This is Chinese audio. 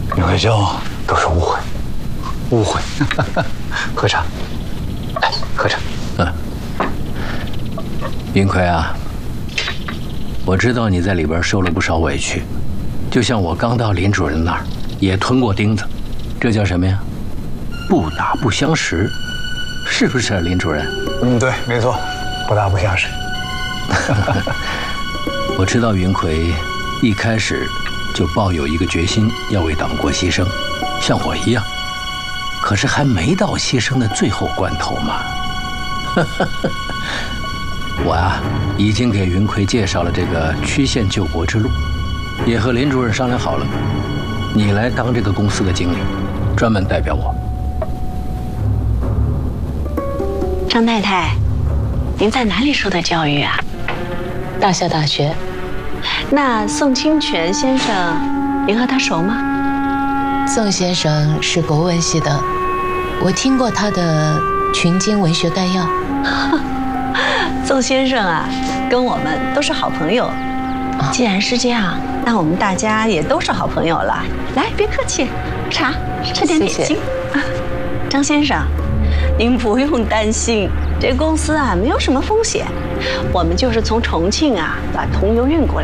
云慧兄，都是误会，误会。喝茶，来喝茶。 云奎啊，我知道你在里边受了不少委屈，就像我刚到林主任那儿也吞过钉子，这叫什么呀？不打不相识，是不是啊，林主任？ 对，没错，不打不相识。 我知道云奎一开始就抱有一个决心，要为党国牺牲，像我一样。可是还没到牺牲的最后关头嘛。我啊，已经给云奎介绍了这个曲线救国之路，也和林主任商量好了，你来当这个公司的经理，专门代表我。 张太太，您在哪里受的教育啊？ 大校大学。 那宋清泉先生，您和他熟吗？ 宋先生是国文系的，我听过他的《群经文学概要》。 宋先生啊，跟我们都是好朋友。既然是这样，那我们大家也都是好朋友了。来，别客气，茶，吃点点心。 谢谢。 张先生，您不用担心，这公司啊没有什么风险。我们就是从重庆啊把桐油运过来，